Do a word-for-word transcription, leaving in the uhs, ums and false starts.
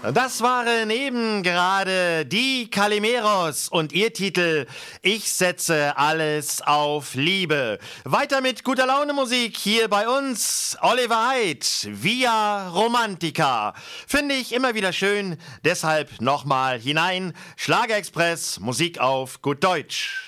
Das waren eben gerade die Calimeros und ihr Titel Ich setze alles auf Liebe. Weiter mit guter Laune Musik hier bei uns. Oliver Haidt, Via Romantica. Finde ich immer wieder schön, deshalb nochmal hinein. Schlagerexpress, Musik auf gut Deutsch.